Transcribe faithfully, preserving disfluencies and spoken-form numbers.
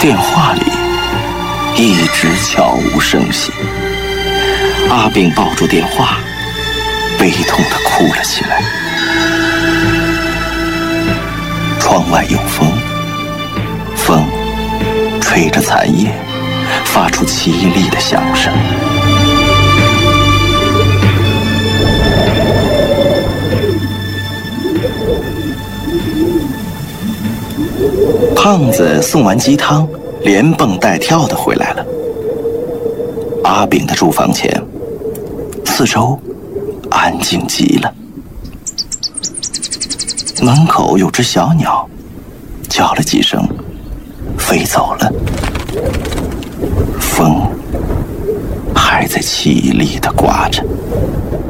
电话里一直悄无声息。阿炳抱住电话，悲痛地哭了起来。窗外有风，风吹着残叶，发出凄厉的响声。胖子送完鸡汤，连蹦带跳的回来了。阿炳的住房前，四周安静极了。门口有只小鸟，叫了几声，飞走了。风还在凄厉地刮着。